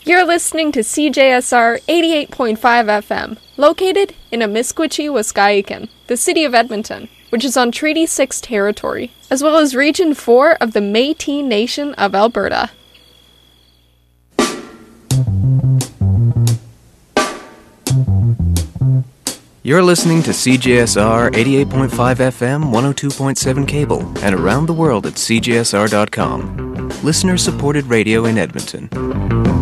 You're listening to CJSR 88.5 FM, located in Amiskwichi, Waskaikan, the city of Edmonton, which is on Treaty 6 territory, as well as Region 4 of the Métis Nation of Alberta. You're listening to CJSR 88.5 FM, 102.7 cable, and around the world at cjsr.com. Listener-supported radio in Edmonton.